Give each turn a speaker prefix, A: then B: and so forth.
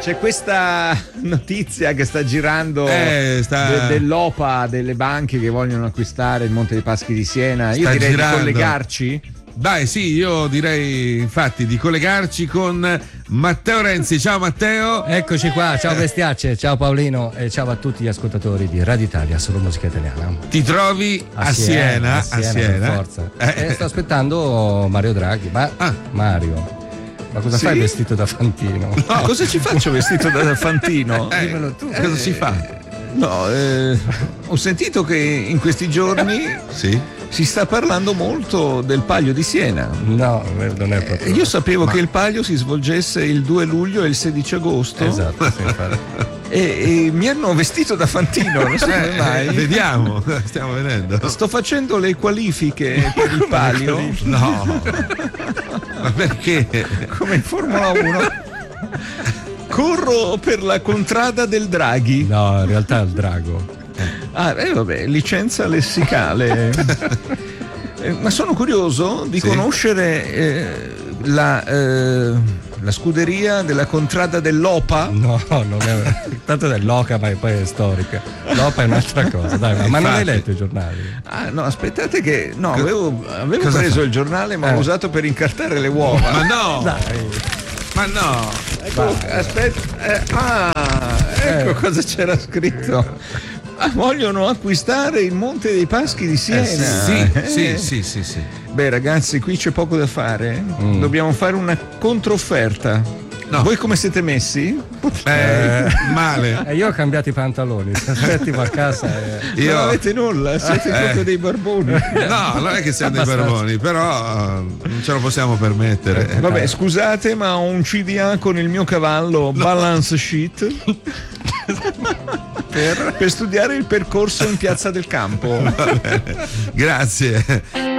A: C'è questa notizia che sta girando dell'OPA, delle banche che vogliono acquistare il Monte dei Paschi di Siena. Io direi di collegarci.
B: Dai, sì, io direi infatti di collegarci con Matteo Renzi. Ciao Matteo.
C: Eccoci qua, ciao Bestiacce, ciao Paolino e ciao a tutti gli ascoltatori di Radio Italia, solo musica italiana.
B: Ti trovi a Siena.
C: Per forza. Sto aspettando Mario Draghi. Mario, ma cosa fai vestito da Fantino?
A: No, cosa ci faccio vestito da Fantino?
B: Dimmelo tu. Cosa si fa?
A: No, ho sentito che in questi giorni si sta parlando molto del Palio di Siena.
C: No, non è proprio.
A: Io sapevo che il Palio si svolgesse il 2 luglio e il 16 agosto.
C: Esatto, sì, infatti.
A: E mi hanno vestito da Fantino, non so come mai.
B: Vediamo, stiamo vedendo.
A: Sto facendo le qualifiche per il Palio.
B: No. Ma perché?
A: Come in Formula 1. Corro per la contrada del Draghi.
C: No, in realtà è il drago.
A: Vabbè, licenza lessicale. Ma sono curioso di conoscere la scuderia della contrada dell'OPA.
C: No, non è tanto dell'OCA, ma poi è storica. L'OPA è un'altra cosa, dai, ma non hai letto i giornali?
A: No, aspettate che avevo preso il giornale, ma l'ho usato per incartare le uova.
B: Ma no!
C: Dai.
B: Ma no!
A: Ecco, aspetta. Ecco cosa c'era scritto. Vogliono acquistare il Monte dei Paschi di Siena.
B: Sì.
A: Beh, ragazzi, qui c'è poco da fare. Dobbiamo fare una controfferta. No. Voi come siete messi?
B: Male.
C: Io ho cambiato i pantaloni. Aspetti a casa.
A: Non avete nulla, siete proprio dei barboni.
B: No, non è che siamo dei barboni, però non ce lo possiamo permettere.
A: Vabbè, scusate, ma ho un CDA con il mio cavallo balance sheet per studiare il percorso in Piazza del Campo.
B: Grazie.